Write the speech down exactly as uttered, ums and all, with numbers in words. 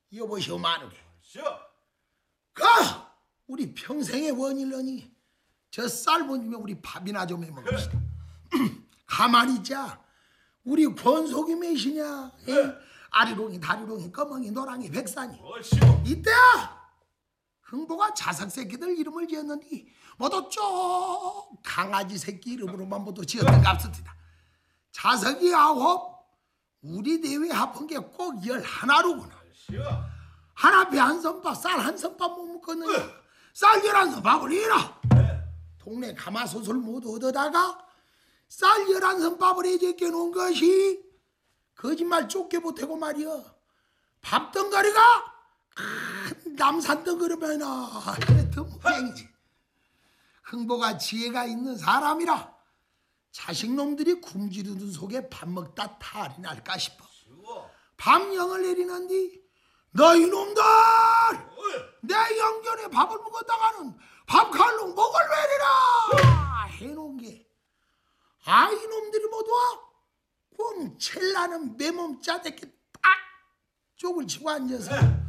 여보시오 마누리. 시오. 가! 우리 평생의 원일러니 저 쌀본 김에 우리 밥이나 좀 해먹읍시다. 가만히 있자. 우리 권속이 몇이냐? 예? 네. 아리롱이 다리롱이 검엉이 노랑이 백산이 얼씨오. 이때야 흥보가 자석 새끼들 이름을 지었는데 모두 쭉 강아지 새끼 이름으로만 모두 지었던 값습니다. 자석이 아홉, 우리 대회 합한 게 꼭 열 하나로구나. 얼씨오. 한 앞에 한 선밥 쌀 한 선밥 못 먹겠느냐. 쌀 열한 선밥을 이라. 네. 동네 가마솥을 모두 얻어다가 쌀 열한 선밥을 해제껴 놓은 것이 거짓말 쫓겨 보태고 말이여. 밥 덩어리가 큰 남산 덩어리면아 하여튼 모양이지. 흥보가 지혜가 있는 사람이라 자식놈들이 굶주리는 속에 밥 먹다 탈이 날까 싶어. 시오. 밤령을 내리는디 너희 놈들 어이. 내 영전에 밥을 먹었다가는 밥칼로 목을 베리라 해놓은 게 아이 놈들이 모두 꽁 첼라는 내 몸 짜대기 딱 쪽을 치고 앉아서